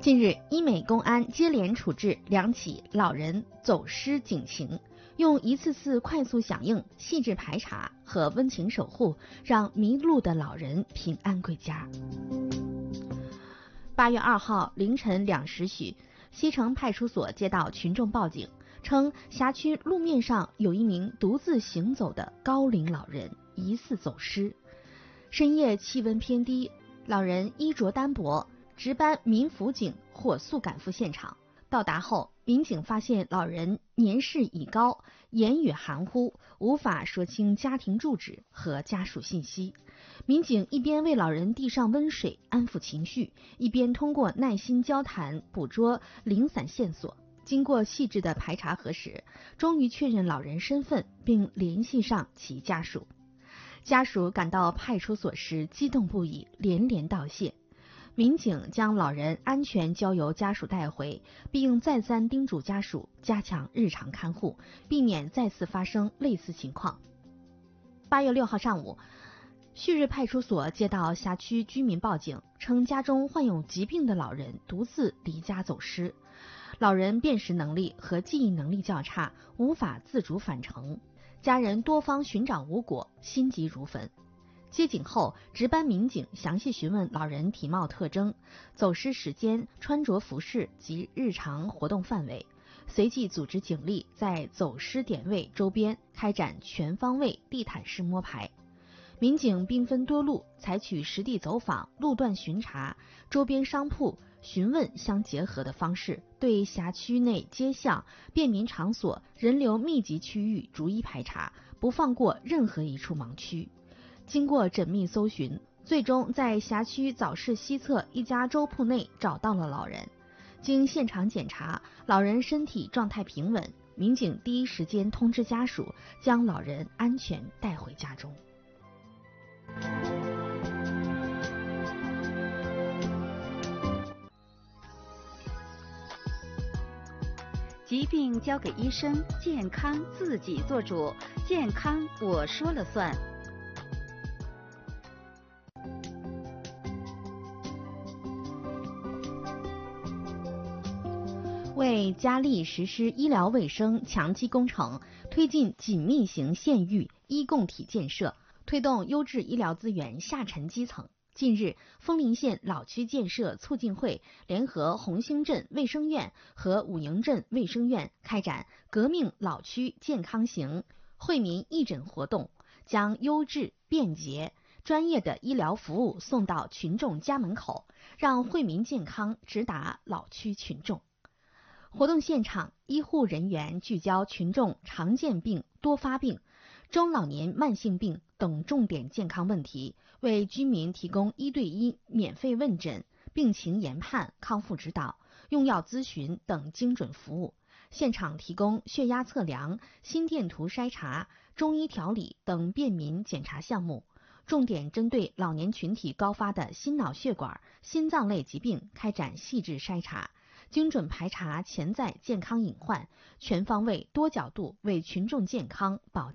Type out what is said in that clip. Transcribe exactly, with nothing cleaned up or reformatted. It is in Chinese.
近日，医美公安接连处置两起老人走失警情，用一次次快速响应、细致排查和温情守护，让迷路的老人平安归家。八月二号凌晨两时许，西城派出所接到群众报警，称辖区路面上有一名独自行走的高龄老人疑似走失。深夜气温偏低，老人衣着单薄，值班民辅警火速赶赴现场。到达后，民警发现老人年事已高，言语含糊，无法说清家庭住址和家属信息。民警一边为老人递上温水安抚情绪，一边通过耐心交谈捕捉零散线索。经过细致的排查核实，终于确认老人身份，并联系上其家属。家属赶到派出所时激动不已，连连道谢。民警将老人安全交由家属带回，并再三叮嘱家属加强日常看护，避免再次发生类似情况。八月六号上午，旭日派出所接到辖区居民报警，称家中患有疾病的老人独自离家走失，老人辨识能力和记忆能力较差，无法自主返程，家人多方寻找无果，心急如焚。接警后，值班民警详细询问老人体貌特征、走失时间、穿着服饰及日常活动范围，随即组织警力在走失点位周边开展全方位地毯式摸排。民警兵分多路，采取实地走访、路段巡查、周边商铺询问相结合的方式，对辖区内街巷、便民场所、人流密集区域逐一排查，不放过任何一处盲区。经过缜密搜寻，最终在辖区早市西侧一家粥铺内找到了老人。经现场检查，老人身体状态平稳，民警第一时间通知家属，将老人安全带回家中。 疾病交给医生，健康自己做主，健康我说了算。 为加力实施医疗卫生强基工程，推进紧密型县域医共体建设，推动优质医疗资源下沉基层。近日，枫林县老区建设促进会联合红星镇卫生院和武营镇卫生院开展革命老区健康行惠民义诊活动，将优质、便捷、专业的医疗服务送到群众家门口，让惠民健康直达老区群众。活动现场，医护人员聚焦群众常见病、多发病、中老年慢性病等重点健康问题，为居民提供一对一免费问诊、病情研判、康复指导、用药咨询等精准服务。现场提供血压测量、心电图筛查、中医调理等便民检查项目，重点针对老年群体高发的心脑血管、心脏类疾病开展细致筛查，精准排查潜在健康隐患，全方位多角度为群众健康保驾